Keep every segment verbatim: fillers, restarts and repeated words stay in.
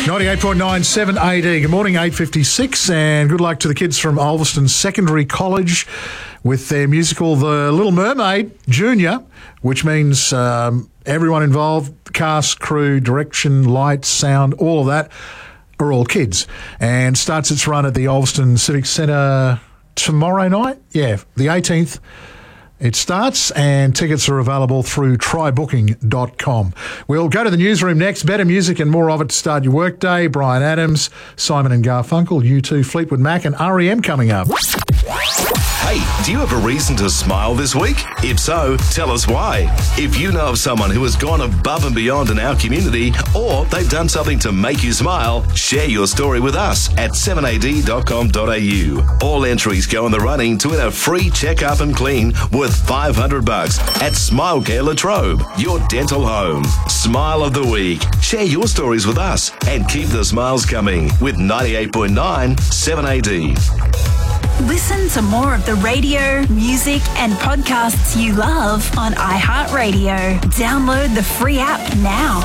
ninety-eight point nine, seven A D. Good morning, eight fifty-six, and good luck to the kids from Ulverston Secondary College with their musical The Little Mermaid Junior, which means um, everyone involved, cast, crew, direction, lights, sound, all of that, are all kids. And starts its run at the Ulverston Civic Centre tomorrow night. Yeah, the eighteenth. It starts, and tickets are available through try booking dot com. We'll go to the newsroom next. Better music and more of it to start your workday. Brian Adams, Simon and Garfunkel, U two, Fleetwood Mac, and R E M coming up. Hey, do you have a reason to smile this week? If so, tell us why. If you know of someone who has gone above and beyond in our community, or they've done something to make you smile, share your story with us at seven A D dot com dot A U. All entries go in the running to win a free check-up and clean worth five hundred bucks at SmileCare La Trobe, your dental home. Smile of the week. Share your stories with us and keep the smiles coming with ninety-eight point nine, seven A D. Listen to more of the radio, music and podcasts you love on iHeartRadio. Download the free app now.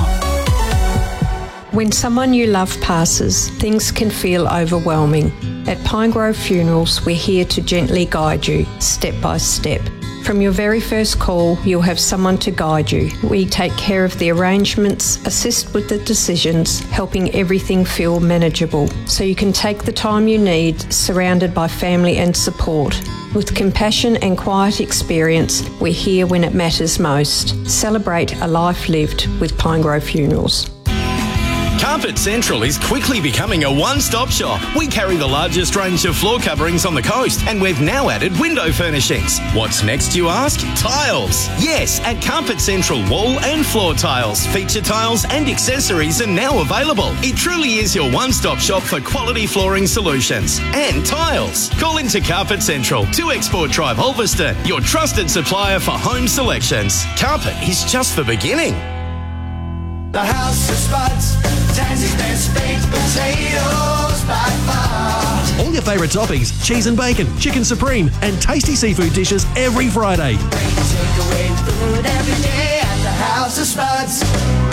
When someone you love passes, things can feel overwhelming. At Pinegrove Funerals, we're here to gently guide you, step by step. From your very first call, you'll have someone to guide you. We take care of the arrangements, assist with the decisions, helping everything feel manageable, so you can take the time you need, surrounded by family and support. With compassion and quiet experience, we're here when it matters most. Celebrate a life lived with Pinegrove Funerals. Carpet Central is quickly becoming a one-stop shop. We carry the largest range of floor coverings on the coast, and we've now added window furnishings. What's next, you ask? Tiles. Yes, at Carpet Central, wall and floor tiles, feature tiles and accessories are now available. It truly is your one-stop shop for quality flooring solutions and tiles. Call into Carpet Central, two Export Drive, Ulverston, your trusted supplier for home selections. Carpet is just the beginning. The House of Spuds, Tansie's best baked potatoes by far. All your favourite toppings, cheese and bacon, chicken supreme, and tasty seafood dishes every Friday. Great takeaway food every day at the House of Spuds.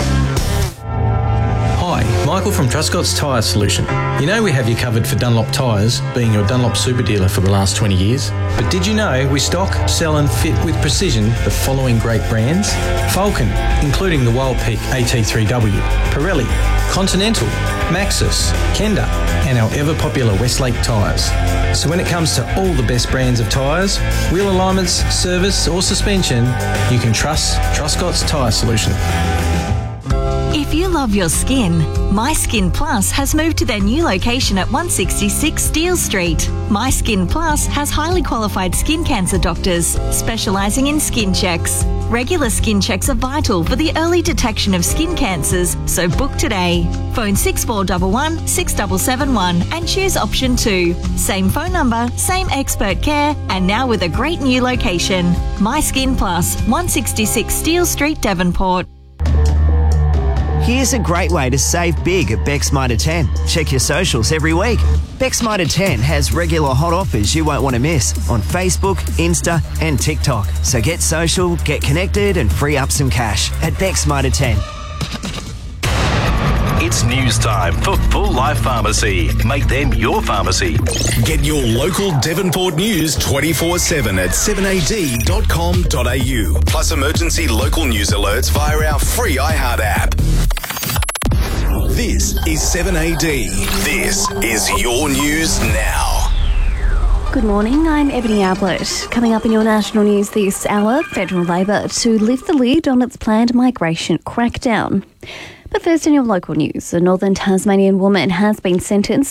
Hi, Michael from Truscott's Tyre Solution. You know we have you covered for Dunlop tyres, being your Dunlop super dealer for the last twenty years. But did you know we stock, sell and fit with precision the following great brands? Falcon, including the Wild Peak A T three W, Pirelli, Continental, Maxxis, Kenda, and our ever-popular Westlake tyres. So when it comes to all the best brands of tyres, wheel alignments, service or suspension, you can trust Truscott's Tyre Solution. If you love your skin, My Skin Plus has moved to their new location at one sixty-six Steele Street. My Skin Plus has highly qualified skin cancer doctors specialising in skin checks. Regular skin checks are vital for the early detection of skin cancers, so book today. Phone six four one one, six seven seven one and choose option two. Same phone number, same expert care, and now with a great new location. My Skin Plus, one sixty-six Steele Street, Devonport. Here's a great way to save big at Beck's Mitre ten. Check your socials every week. Beck's Mitre ten has regular hot offers you won't want to miss on Facebook, Insta and TikTok. So get social, get connected and free up some cash at Beck's Mitre ten. It's news time for Full Life Pharmacy. Make them your pharmacy. Get your local Devonport news twenty-four seven at seven A D dot com dot A U. Plus emergency local news alerts via our free iHeart app. This is seven A D. This is your news now. Good morning, I'm Ebony Ablett. Coming up in your national news this hour, Federal Labor to lift the lid on its planned migration crackdown. But first in your local news, a northern Tasmanian woman has been sentenced